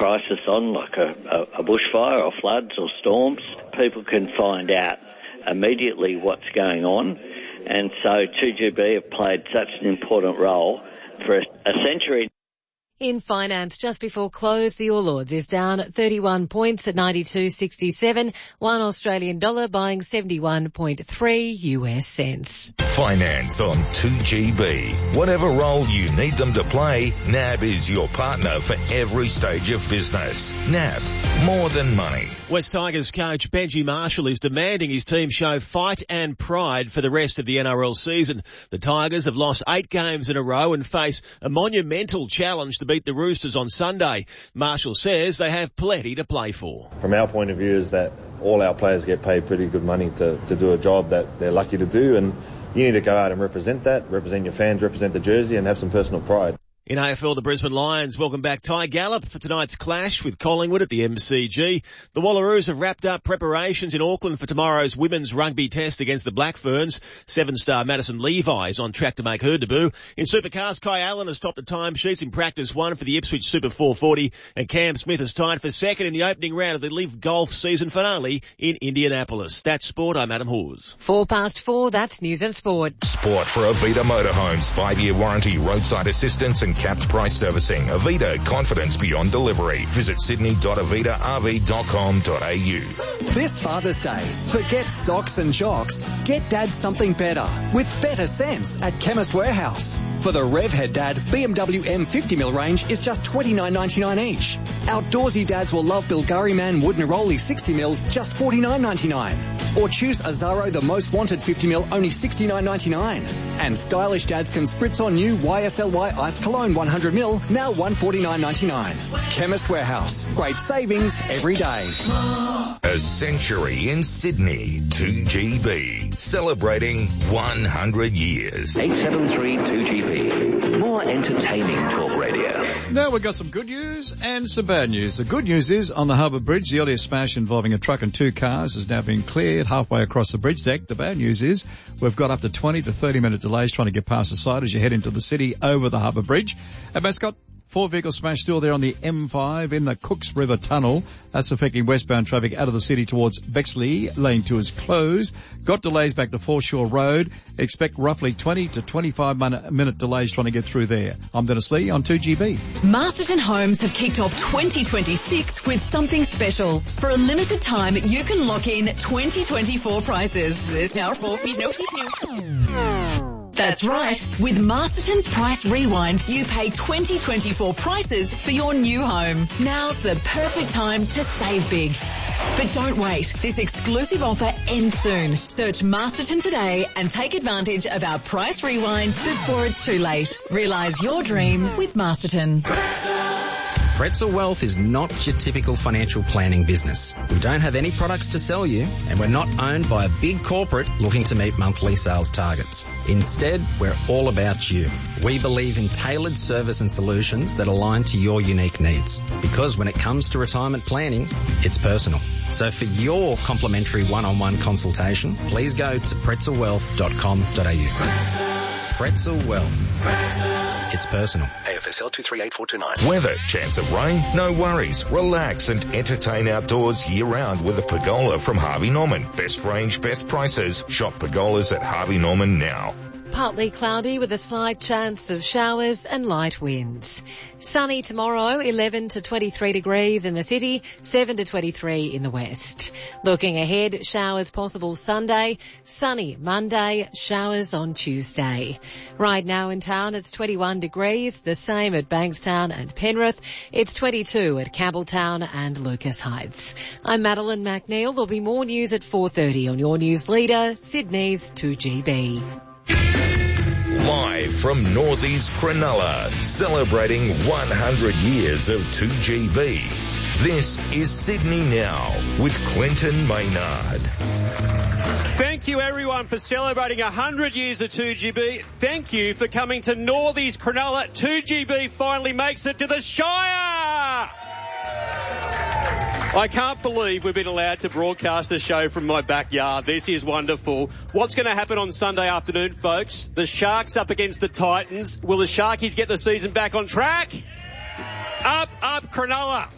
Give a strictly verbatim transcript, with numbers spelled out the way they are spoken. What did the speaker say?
crisis on, like a, a, a bushfire or floods or storms, people can find out immediately what's going on. And so two G B have played such an important role for a, a century. In finance, just before close, the All Ords is down thirty-one points at ninety-two sixty-seven. One Australian dollar buying seventy-one point three U S cents. Finance on two G B. Whatever role you need them to play, N A B is your partner for every stage of business. N A B, more than money. West Tigers coach Benji Marshall is demanding his team show fight and pride for the rest of the N R L season. The Tigers have lost eight games in a row and face a monumental challenge to beat the Roosters on Sunday. Marshall says they have plenty to play for. From our point of view is that all our players get paid pretty good money to, to do a job that they're lucky to do, and you need to go out and represent that, represent your fans, represent the jersey, and have some personal pride. In A F L, the Brisbane Lions welcome back Ty Gallop for tonight's clash with Collingwood at the M C G. The Wallaroos have wrapped up preparations in Auckland for tomorrow's women's rugby test against the Black Ferns. Seven-star Madison Levi is on track to make her debut. In Supercars, Kai Allen has topped the timesheets in practice one for the Ipswich Super four forty, and Cam Smith is tied for second in the opening round of the Live Golf season finale in Indianapolis. That's sport. I'm Adam Hawes. Four past four, that's news and sport. Sport for Avita Motorhomes. Five-year warranty, roadside assistance and capped price servicing. Avita, confidence beyond delivery. Visit sydney dot avita r v dot com dot a u. This Father's Day, forget socks and jocks. Get Dad something better with better sense at Chemist Warehouse. For the Revhead Dad, B M W M fifty mil range is just twenty-nine ninety-nine each. Outdoorsy dads will love Bilgari Man Wood Neroli sixty mil, just forty-nine ninety-nine. Or choose Azaro the Most Wanted fifty mil, only sixty-nine ninety-nine. And stylish dads can spritz on new Y S L Y Ice Cologne one hundred mil, now one forty-nine ninety-nine. Chemist Warehouse. Great savings every day. A century in Sydney, two G B. Celebrating one hundred years. eight seven three two G B. More entertaining talk radio. Now we've got some good news and some bad news. The good news is on the Harbour Bridge, the earlier smash involving a truck and two cars has now been cleared halfway across the bridge deck. The bad news is we've got up to twenty to thirty minute delays trying to get past the side as you head into the city over the Harbour Bridge. At Mascot, four vehicles smashed still there on the M five in the Cooks River Tunnel. That's affecting westbound traffic out of the city towards Bexley. Lane two is closed. Got delays back to Foreshore Road. Expect roughly twenty to twenty-five minute delays trying to get through there. I'm Dennis Lee on two G B. Masterton Homes have kicked off twenty twenty-six with something special. For a limited time, you can lock in twenty twenty-four prices. There's now four feet notice new. That's right. With Masterton's Price Rewind, you pay twenty twenty-four prices for your new home. Now's the perfect time to save big. But don't wait. This exclusive offer ends soon. Search Masterton today and take advantage of our Price Rewind before it's too late. Realise your dream with Masterton. Pretzel Wealth is not your typical financial planning business. We don't have any products to sell you, and we're not owned by a big corporate looking to meet monthly sales targets. Instead, we're all about you. We believe in tailored service and solutions that align to your unique needs. Because when it comes to retirement planning, it's personal. So for your complimentary one-on-one consultation, please go to pretzel wealth dot com dot a u. Pretzel Wealth. It's personal. A F S L two three eight four two nine. Weather, chance of rain? No worries. Relax and entertain outdoors year-round with a pergola from Harvey Norman. Best range, best prices. Shop pergolas at Harvey Norman now. Partly cloudy with a slight chance of showers and light winds. Sunny tomorrow, eleven to twenty-three degrees in the city, seven to twenty-three in the west. Looking ahead, showers possible Sunday, sunny Monday, showers on Tuesday. Right now in town, it's twenty-one degrees, the same at Bankstown and Penrith. It's twenty-two at Campbelltown and Lucas Heights. I'm Madeline McNeil. There'll be more news at four thirty on your news leader, Sydney's two G B. Live from Northeast Cronulla, celebrating one hundred years of two G B. This is Sydney Now with Clinton Maynard. Thank you everyone for celebrating one hundred years of two G B. Thank you for coming to Northeast Cronulla. two G B finally makes it to the Shire! I can't believe we've been allowed to broadcast the show from my backyard. This is wonderful. What's going to happen on Sunday afternoon, folks? The Sharks up against the Titans. Will the Sharkies get the season back on track? Up, up, Cronulla.